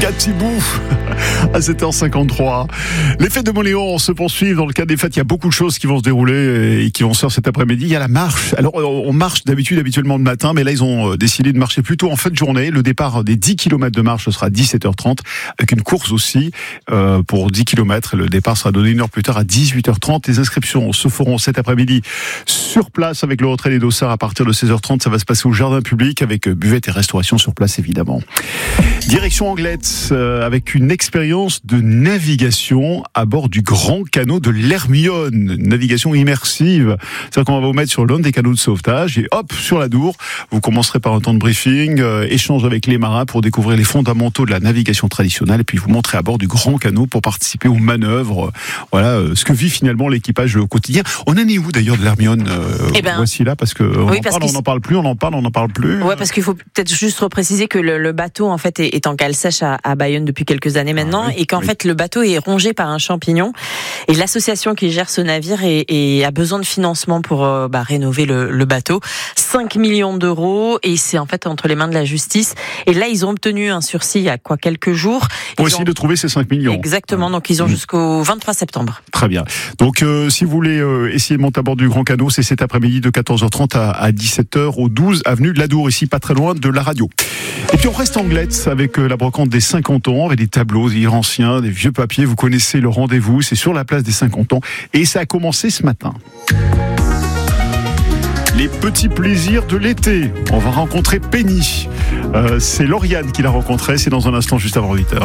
Gatibou à 7h53. Les fêtes de Mauléon se poursuivent. Dans le cadre des fêtes, il y a beaucoup de choses qui vont se dérouler et qui vont se faire cet après-midi. Il y a la marche. Alors, on marche habituellement le matin, mais là, ils ont décidé de marcher plutôt en fin de journée. Le départ des 10 km de marche, ce sera à 17h30, avec une course aussi pour 10 km. Le départ sera donné une heure plus tard à 18h30. Les inscriptions se feront cet après-midi sur place avec le retrait des dossards à partir de 16h30. Ça va se passer au jardin public avec buvette et restauration sur place, évidemment. Direction Anglet, avec une expérience de navigation à bord du grand canot de l'Hermione. Navigation immersive. C'est-à-dire qu'on va vous mettre sur l'un des canaux de sauvetage et hop, sur la Dour, vous commencerez par un temps de briefing, échange avec les marins pour découvrir les fondamentaux de la navigation traditionnelle et puis vous montrer à bord du grand canot pour participer aux manœuvres. Voilà ce que vit finalement l'équipage au quotidien. On en est où d'ailleurs de l'Hermione voici là, parce que on n'en parle plus. Ouais, parce qu'il faut peut-être juste repréciser que le bateau en fait est en cale sèche à Bayonne depuis quelques années maintenant, et qu'en fait le bateau est rongé par un champignon, et l'association qui gère ce navire a besoin de financement pour rénover le bateau, 5 millions d'euros, et c'est en fait entre les mains de la justice, et là ils ont obtenu un sursis il y a quelques jours pour essayer de trouver ces 5 millions. Exactement, donc ils ont jusqu'au 23 septembre. Très bien. Donc si vous voulez essayer de monter à bord du grand canot, c'est cet après-midi de 14h30 à 17h au 12 avenue de la Dour, ici pas très loin de la radio. Et puis on reste Anglet avec la brocante des 50 ans, avec des tableaux anciens, des vieux papiers. Vous connaissez le rendez-vous, c'est sur la place des 50 ans et ça a commencé ce matin. Les petits plaisirs de l'été. On va rencontrer Penny. C'est Lauriane qui l'a rencontrée, c'est dans un instant juste avant 8h.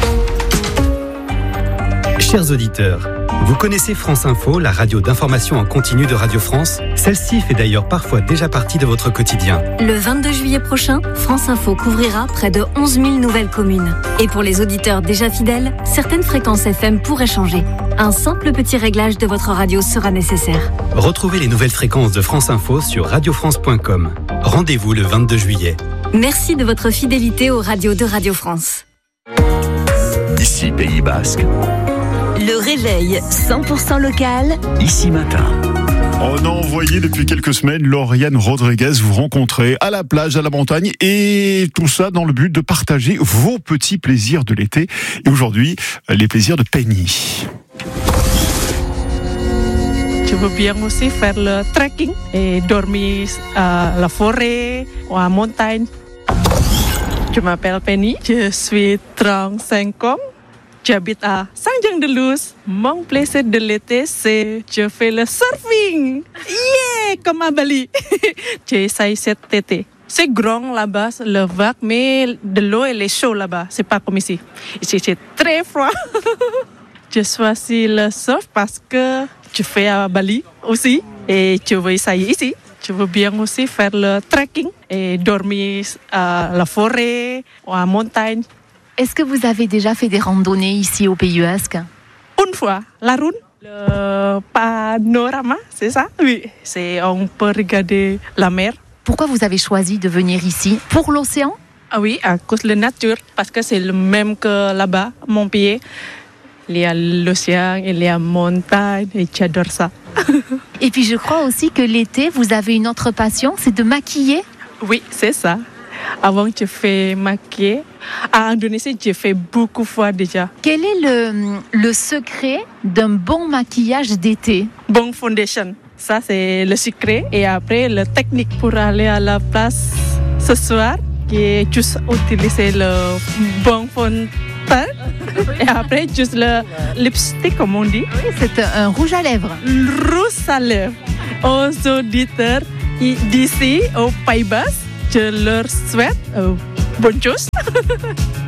Chers auditeurs, vous connaissez France Info, la radio d'information en continu de Radio France? Celle-ci fait d'ailleurs parfois déjà partie de votre quotidien. Le 22 juillet prochain, France Info couvrira près de 11 000 nouvelles communes. Et pour les auditeurs déjà fidèles, certaines fréquences FM pourraient changer. Un simple petit réglage de votre radio sera nécessaire. Retrouvez les nouvelles fréquences de France Info sur radiofrance.com. Rendez-vous le 22 juillet. Merci de votre fidélité aux radios de Radio France. Ici Pays Basque. Le réveil 100% local. Ici Matin. On a envoyé depuis quelques semaines Lauriane Rodriguez vous rencontrer à la plage, à la montagne, et tout ça dans le but de partager vos petits plaisirs de l'été. Et aujourd'hui, les plaisirs de Penny. Je veux bien aussi faire le trekking et dormir à la forêt ou à la montagne. Je m'appelle Penny, je suis 35 ans. J'habite à Saint-Jean-de-Luz. Mon plaisir de l'été, c'est je fais le surfing. Yeah, comme à Bali. J'essaye cet été. C'est grand là-bas, le vague, mais de l'eau elle est chaude là-bas. C'est pas comme ici. Ici, c'est très froid. Je choisis le surf parce que je fais à Bali aussi. Et je veux essayer ici. Je veux bien aussi faire le trekking et dormir à la forêt ou à la montagne. Est-ce que vous avez déjà fait des randonnées ici au Pays Basque? Une fois, la route, le panorama, c'est ça? Oui, on peut regarder la mer. Pourquoi vous avez choisi de venir ici? Pour l'océan? Ah oui, à cause de la nature, parce que c'est le même que là-bas, Montpellier. Il y a l'océan, il y a la montagne, et j'adore ça. Et puis je crois aussi que l'été, vous avez une autre passion, c'est de maquiller? Oui, c'est ça. Avant, je fais maquiller. À Indonésie, j'ai fait beaucoup de fois déjà. Quel est le secret d'un bon maquillage d'été? Bon foundation, ça c'est le secret. Et après, la technique pour aller à la place ce soir, qui est juste utiliser le bon fond de teint. Et après, juste le lipstick, comme on dit. Oui, c'est un rouge à lèvres. Rouge à lèvres. Aux auditeurs d'ici, au Pays Basque, je leur souhaite bonne chose.